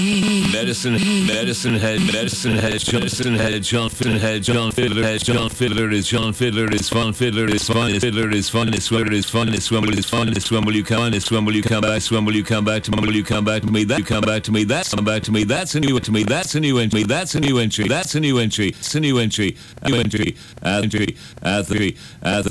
Medicine head, John Fiddler is fun, Fiddler is fun, Fiddler is fun, when will you come back, will you come back to me, will you come back to me, that's a new entry, that's a new entry, at the